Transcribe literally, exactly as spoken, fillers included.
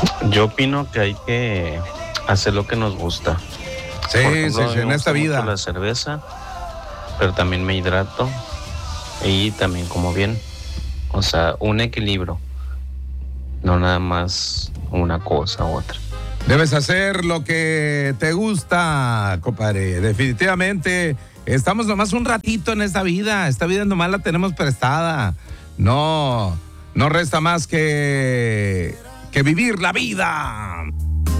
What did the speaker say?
Yo opino que hay que hacer lo que nos gusta. Sí, Por ejemplo, sí, sí, me en gusta esta mucho vida. la cerveza, pero también me hidrato y también como bien. O sea, un equilibrio, no nada más una cosa u otra. Debes hacer lo que te gusta, compadre. Definitivamente, estamos nomás un ratito en esta vida. Esta vida nomás la tenemos prestada. No, no resta más que, que vivir la vida.